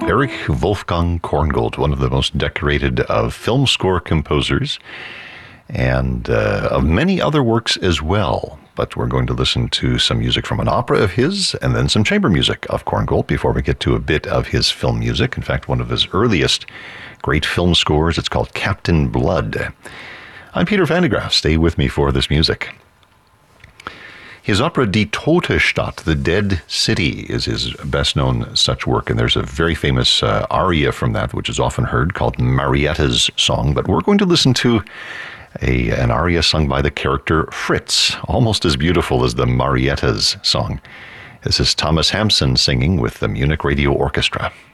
Erich Wolfgang Korngold, one of the most decorated of film score composers, and of many other works as well. But we're going to listen to some music from an opera of his, and then some chamber music of Korngold before we get to a bit of his film music. In fact, one of his earliest great film scores. It's called Captain Blood. I'm Peter Van de Graaf. Stay with me for this music. His opera Die Tote Stadt, The Dead City, is his best-known such work, and there's a very famous aria from that, which is often heard, called Marietta's Song. But we're going to listen to an aria sung by the character Fritz, almost as beautiful as the Marietta's Song. This is Thomas Hampson singing with the Munich Radio Orchestra.